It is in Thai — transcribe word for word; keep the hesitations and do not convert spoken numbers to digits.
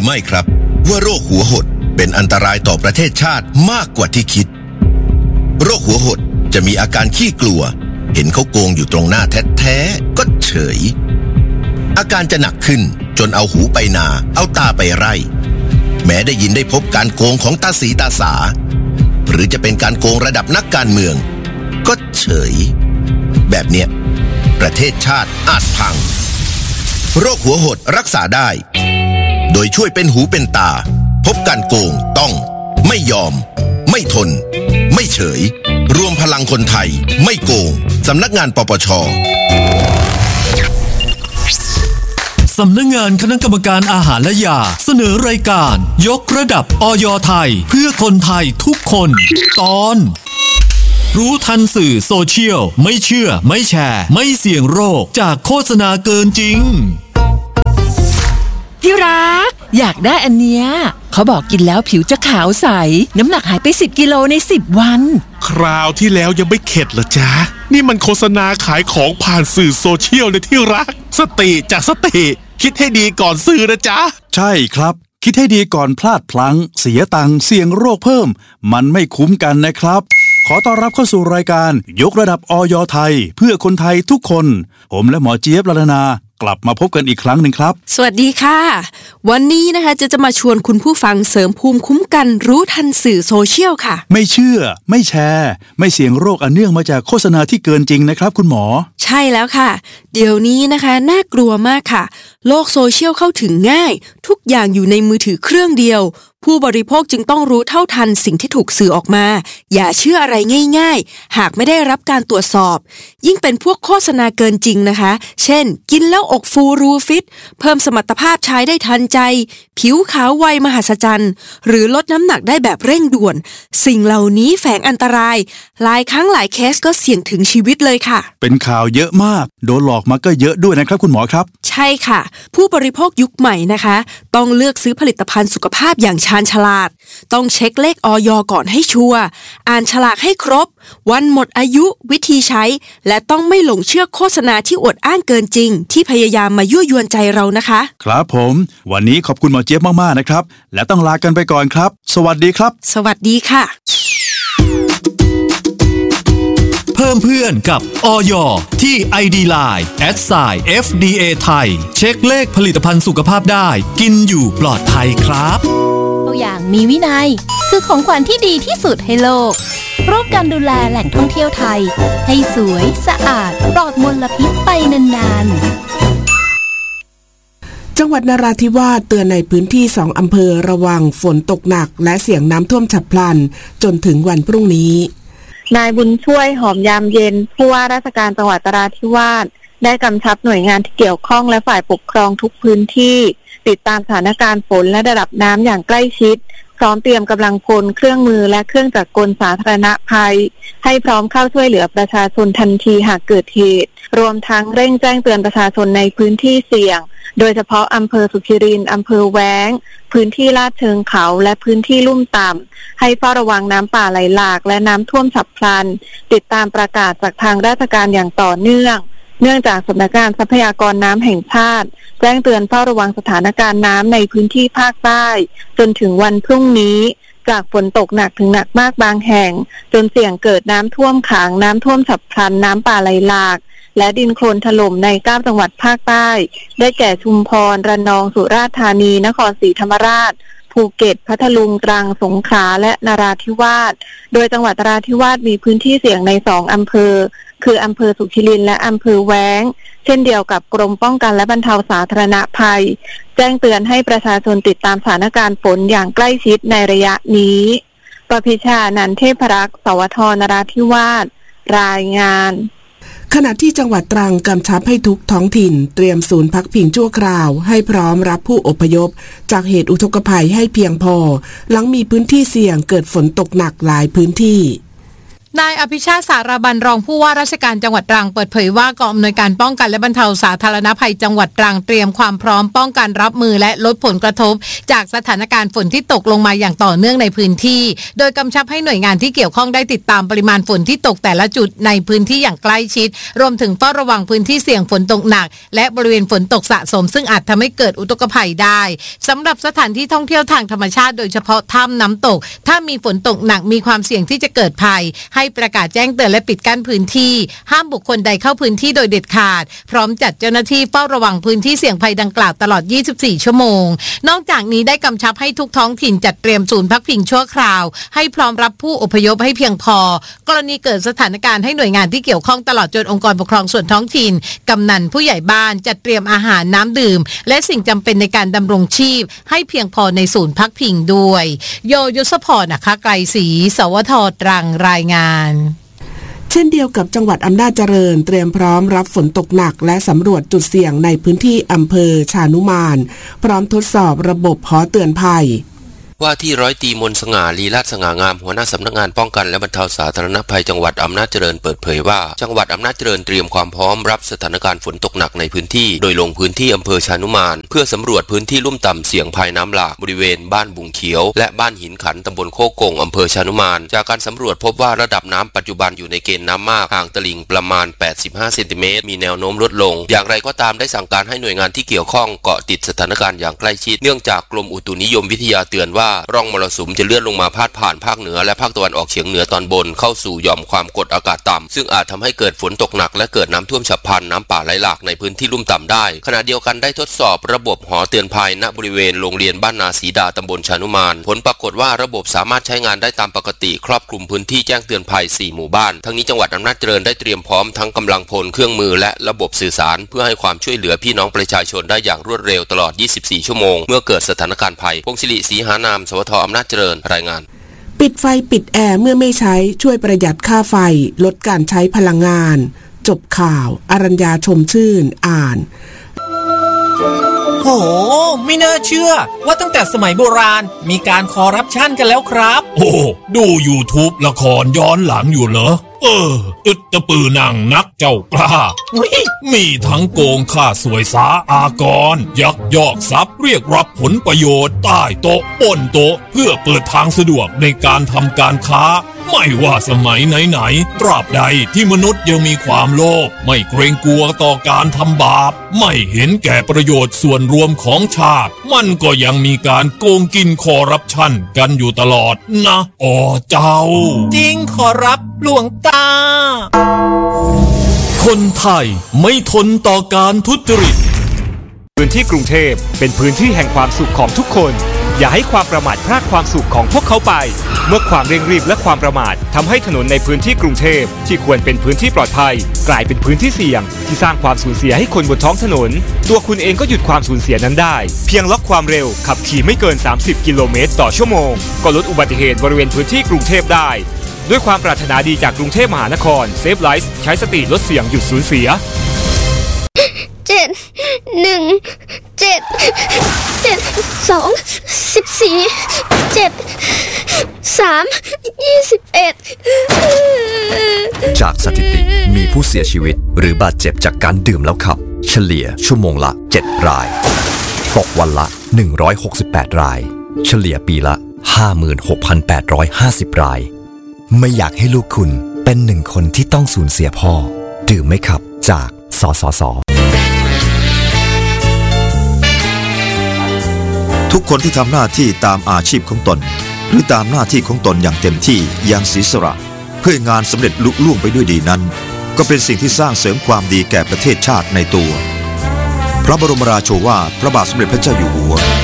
รือไม่ครับว่าโรคหัวหดเป็นอันตรายต่อประเทศชาติมากกว่าที่คิดโรคหัวหดจะมีอาการขี้กลัวเห็นเขาโกงอยู่ตรงหน้าแท้ๆก็เฉยอาการจะหนักขึ้นจนเอาหูไปนาเอาตาไปไร่แม้ได้ยินได้พบการโกงของตาสีตาสาหรือจะเป็นการโกงระดับนักการเมืองก็เฉยแบบเนี้ยประเทศชาติอาจพังโรคหัวหดรักษาได้โดยช่วยเป็นหูเป็นตาพบการโกงต้องไม่ยอมไม่ทนไม่เฉยรวมพลังคนไทยไม่โกงสำนักงานปปช. สำนักงานคณะกรรมการอาหารและยาเสนอรายการยกระดับอย.ไทยเพื่อคนไทยทุกคนตอนรู้ทันสื่อโซเชียลไม่เชื่อไม่แชร์ไม่เสี่ยงโรคจากโฆษณาเกินจริงที่รักอยากได้อันเนี้ยเขาบอกกินแล้วผิวจะขาวใสน้ำหนักหายไปสิบกิโลในสิบวันคราวที่แล้วยังไม่เข็ดเหรอจ๊ะนี่มันโฆษณาขายของผ่านสื่อโซเชียลเลยที่รักสติจากสติคิดให้ดีก่อนซื้อนะจ๊ะใช่ครับคิดให้ดีก่อนพลาดพลั้งเสียตังค์เสี่ยงโรคเพิ่มมันไม่คุ้มกันนะครับขอต้อนรับเข้าสู่รายการยกระดับอย.ไทยเพื่อคนไทยทุกคนผมและหมอเจี๊ยบละลานากลับมาพบกันอีกครั้งหนึ่งครับสวัสดีค่ะวันนี้นะคะจะจะมาชวนคุณผู้ฟังเสริมภูมิคุ้มกันรู้ทันสื่อโซเชียลค่ะไม่เชื่อไม่แชร์ไม่เสี่ยงโรคอันเนื่องมาจากโฆษณาที่เกินจริงนะครับคุณหมอใช่แล้วค่ะเดี๋ยวนี้นะคะน่ากลัวมากค่ะโลกโซเชียลเข้าถึงง่ายทุกอย่างอยู่ในมือถือเครื่องเดียวผู้บริโภคจึงต้องรู้เท่าทันสิ่งที่ถูกสื่อออกมาอย่าเชื่ออะไรง่ายๆหากไม่ได้รับการตรวจสอบยิ่งเป็นพวกโฆษณาเกินจริงนะคะเช่นกินแล้วอกฟูรูฟิตเพิ่มสมรรถภาพใช้ได้ทันใจผิวขาวไวมหัศจรรย์หรือลดน้ำหนักได้แบบเร่งด่วนสิ่งเหล่านี้แฝงอันตรายหลายครั้งหลายเคสก็เสี่ยงถึงชีวิตเลยค่ะเป็นข่าวเยอะมากโดนหลอกมาก็เยอะด้วยนะครับคุณหมอครับใช่ค่ะผู้บริโภคยุคใหม่นะคะต้องเลือกซื้อผลิตภัณฑ์สุขภาพอย่างชาญฉลาดต้องเช็คเลขอย.ก่อนให้ชัวร์อ่านฉลากให้ครบวันหมดอายุวิธีใช้และต้องไม่หลงเชื่อโฆษณาที่อวดอ้างเกินจริงที่พยายามมายั่วยวนใจเรานะคะครับผมวันนี้ขอบคุณหมอเจี๊ยบมากๆนะครับและต้องลากันไปก่อนครับสวัสดีครับสวัสดีค่ะเพิ่มเพื่อนกับอย.ที่ ไอ ดี ไลน์ แอท ไซน์ เอฟ ดี เอ ไทยเช็คเลขผลิตภัณฑ์สุขภาพได้กินอยู่ปลอดภัยครับตัวอย่างมีวินัยคือของขวัญที่ดีที่สุดให้โลกร่วมกันดูแลแหล่งท่องเที่ยวไทยให้สวยสะอาดปลอดมลพิษไปนานๆจังหวัดนราธิวาสเตือนในพื้นที่สองอำเภอระวังฝนตกหนักและเสี่ยงน้ำท่วมฉับพลันจนถึงวันพรุ่งนี้นายบุญช่วยหอมยามเย็นผู้ว่าราชการจังหวัดนราธิวาสได้กำชับหน่วยงานที่เกี่ยวข้องและฝ่ายปกครองทุกพื้นที่ติดตามสถานการณ์ฝนและระดับน้ำอย่างใกล้ชิดพร้อมเตรียมกำลังพลเครื่องมือและเครื่องจักรกลสาธารณภัยให้พร้อมเข้าช่วยเหลือประชาชนทันทีหากเกิดเหตุรวมทั้งเร่งแจ้งเตือนประชาชนในพื้นที่เสี่ยงโดยเฉพาะอำเภอสุขิรินทร์อำเภอแว้งพื้นที่ลาดเชิงเขาและพื้นที่ลุ่มต่ำให้เฝ้าระวังน้ำป่าไหลหลากและน้ำท่วมฉับพลันติดตามประกาศจากทางราชการอย่างต่อเนื่องเนื่องจากสำนักงานทรัพยากรน้ำแห่งชาติแจ้งเตือนเฝ้าระวังสถานการณ์น้ำในพื้นที่ภาคใต้จนถึงวันพรุ่งนี้จากฝนตกหนักถึงหนักมากบางแห่งจนเสี่ยงเกิดน้ำท่วมขังน้ำท่วมฉับพลันน้ำป่าไหลหลากและดินโคลนถล่มในเก้าจังหวัดภาคใต้ได้แก่ชุมพรระนองสุราษฎร์ธานีนครศรีธรรมราชภูเก็ตพัทลุงตรังสงขลาและนราธิวาสโดยจังหวัดนราธิวาสมีพื้นที่เสี่ยงในสองอำเภอคืออำเภอสุขิรินทร์และอำเภอแว้งเช่นเดียวกับกรมป้องกันและบรรเทาสาธารณภัยแจ้งเตือนให้ประชาชนติดตามสถานการณ์ฝนอย่างใกล้ชิดในระยะนี้ประภิชานันท์เทพรักษ์สวทนราธิวาสรายงานขณะที่จังหวัดตรังกำชับให้ทุกท้องถิ่นเตรียมศูนย์พักพิงชั่วคราวให้พร้อมรับผู้อพยพจากเหตุอุทกภัยให้เพียงพอหลังมีพื้นที่เสี่ยงเกิดฝนตกหนักหลายพื้นที่นายอภิชาติสารบัญรองผู้ว่าราชการจังหวัดตรังเปิดเผยว่ากองอำนวยการป้องกันและบรรเทาสาธารณภัยจังหวัดตรังเตรียมความพร้อมป้องกันรับมือและลดผลกระทบจากสถานการณ์ฝนที่ตกลงมาอย่างต่อเนื่องในพื้นที่โดยกำชับให้หน่วยงานที่เกี่ยวข้องได้ติดตามปริมาณฝนที่ตกแต่ละจุดในพื้นที่อย่างใกล้ชิดรวมถึงเฝ้าระวังพื้นที่เสี่ยงฝนตกหนักและบริเวณฝนตกสะสมซึ่งอาจทำให้เกิดอุทกภัยได้สำหรับสถานที่ท่องเที่ยวทางธรรมชาติโดยเฉพาะถ้ำน้ำตกถ้ามีฝนตกหนักมีความเสี่ยงที่จะเกิดภัยให้ประกาศแจ้งเตือนและปิดกั้นพื้นที่ห้ามบุคคลใดเข้าพื้นที่โดยเด็ดขาดพร้อมจัดเจ้าหน้าที่เฝ้าระวังพื้นที่เสี่ยงภัยดังกล่าวตลอดยี่สิบสี่ชั่วโมงนอกจากนี้ได้กำชับให้ทุกท้องถิ่นจัดเตรียมศูนย์พักพิงชั่วคราวให้พร้อมรับผู้อพยพให้เพียงพอกรณีเกิดสถานการณ์ให้หน่วยงานที่เกี่ยวข้องตลอดจนองค์กรปกครองส่วนท้องถิ่นกำนันผู้ใหญ่บ้านจัดเตรียมอาหารน้ำดื่มและสิ่งจำเป็นในการดำรงชีพให้เพียงพอในศูนย์พักพิงด้วยโยยศพรนะคะไกรศรีสวทตรังรายงานเช่นเดียวกับจังหวัดอำนาจเจริญเตรียมพร้อมรับฝนตกหนักและสำรวจจุดเสี่ยงในพื้นที่อำเภอชานุมานพร้อมทดสอบระบบหอเตือนภัยว่าที่ร้อยตรีมนต์สง่าลีลาศสง่างามหัวหน้าสำนักงานป้องกันและบรรเทาสาธารณภัยจังหวัดอำนาจเจริญเปิดเผยว่าจังหวัดอำนาจเจริญเตรียมความพร้อมรับสถานการณ์ฝนตกหนักในพื้นที่โดยลงพื้นที่อำเภอชานุมานเพื่อสำรวจพื้นที่ลุ่มต่ำเสี่ยงภัยน้ำหลากบริเวณบ้านบุงเขียวและบ้านหินขันตำบลโคกงอำเภอชานุมานจากการสำรวจพบว่าระดับน้ำปัจจุบันอยู่ในเกณฑ์น้ำมากห่างตลิ่งประมาณแปดสิบห้าเซนติเมตรมีแนวโน้มลดลงอย่างไรก็ตามได้สั่งการให้หน่วยงานที่เกี่ยวข้องเกาะติดสถานการณ์อย่างใกล้ชิดเนื่องจากกรมอุตุนิยมวิทยาเตือนว่าร่องมรสุมจะเลื่อนลงมาพาดผ่านภาคเหนือและภาคตะวันออกเฉียงเหนือตอนบนเข้าสู่หย่อมความกดอากาศต่ำซึ่งอาจทำให้เกิดฝนตกหนักและเกิดน้ำท่วมฉับพลันน้ำป่าไหลหลากในพื้นที่ลุ่มต่ำได้ขณะเดียวกันได้ทดสอบระบบหอเตือนภัยณบริเวณโรงเรียนบ้านนาศรีดาตำบลชานุมานผลปรากฏว่าระบบสามารถใช้งานได้ตามปกติครอบคลุมพื้นที่แจ้งเตือนภัยสี่หมู่บ้านทั้งนี้จังหวัดอำนาจเจริญได้เตรียมพร้อมทั้งกำลังพลเครื่องมือและระบบสื่อสารเพื่อให้ความช่วยเหลือพี่น้องประชาชนได้อย่างรวดเร็วตลอดยี่สิบสี่ชั่วโมงเมื่อเกิดสถานการณ์ภัยพงศิริศรีหานามสวทอำนาจเจริญรายงานปิดไฟปิดแอร์เมื่อไม่ใช้ช่วยประหยัดค่าไฟลดการใช้พลังงานจบข่าวอรัญญาชมชื่นอ่านโหไม่น่าเชื่อว่าตั้งแต่สมัยโบราณมีการคอร์รัปชันกันแล้วครับโอ้ดู YouTube ละครย้อนหลังอยู่เหรอเอออึดตะปือนังนักเจ้ากล้ามีทั้งโกงค่าสวยสาอากรยักยอกทรัพย์เรียกรับผลประโยชน์ใต้โต๊ะปล้นโต๊ะเพื่อเปิดทางสะดวกในการทำการค้าไม่ว่าสมัยไหนๆตราบใดที่มนุษย์ยังมีความโลภไม่เกรงกลัวต่อการทำบาปไม่เห็นแก่ประโยชน์ส่วนรวมของชาติมันก็ยังมีการโกงกินคอร์รัปชันกันอยู่ตลอดนะอ๋อเจ้าจริงขอรับหลวงตาคนไทยไม่ทนต่อการทุจริตพื้นที่กรุงเทพเป็นพื้นที่แห่งความสุขของทุกคนอย่าให้ความประมาทพรากความสุขของพวกเขาไปเมื่อความเร่งรีบและความประมาททำให้ถนนในพื้นที่กรุงเทพที่ควรเป็นพื้นที่ปลอดภัยกลายเป็นพื้นที่เสี่ยงที่สร้างความสูญเสียให้คนบนท้องถนนตัวคุณเองก็หยุดความสูญเสียนั้นได้เพียงล็อกความเร็วขับขี่ไม่เกินสามสิบกิโลเมตรต่อชั่วโมงก็ลดอุบัติเหตุบริเวณพื้นที่กรุงเทพได้ด้วยความปรารถนาดีจากกรุงเทพมหานครเซฟไลฟ์ใช้สติลดเสี่ยงหยุดสูญเสียเจ็ดหนึ่งเจ็ดเจ็ดสองสิบสี่เจ็ดสามยี่สิบเอ็ดจากสถิติมีผู้เสียชีวิตหรือบาดเจ็บจากการดื่มแล้วขับเฉลี่ยชั่วโมงละเจ็ดรายตกวันละหนึ่งร้อยหกสิบแปดรายเฉลี่ยปีละ ห้าหมื่นหกพันแปดร้อยห้าสิบ รายไม่อยากให้ลูกคุณเป็นหนึ่งคนที่ต้องสูญเสียพ่อดื่มไหมครับจากสสส. ทุกคนที่ทำหน้าที่ตามอาชีพของตนหรือตามหน้าที่ของตนอย่างเต็มที่อย่างเสียสละเพื่องานสำเร็จลุล่วงไปด้วยดีนั้นก็เป็นสิ่งที่สร้างเสริมความดีแก่ประเทศชาติในตัวพระบรมราโชวาทพระบาทสมเด็จพระเจ้าอยู่หัว